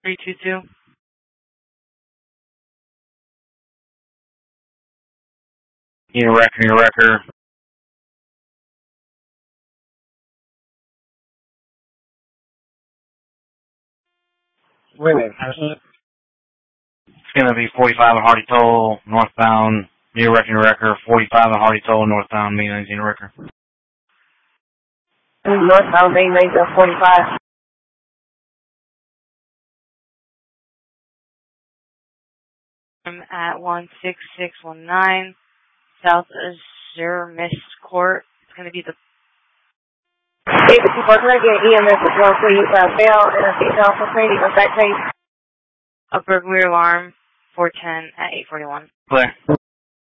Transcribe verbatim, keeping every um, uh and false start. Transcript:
three two two. Need a wrecker, need a wrecker. Wait a minute. It's going to be forty-five on Hardy Toll, northbound, need a wrecker, need a wrecker. forty-five on Hardy Toll, northbound, main lane, need a wrecker. Northbound, main lane, forty-five. I'm at one six six one nine, South Azure Mist Court. It's going to be the... Hey, the people are going to get E M S as well, please. Uh, bail and a seat belt for training or back page. A burglary alarm, four ten at eight forty-one. Clear.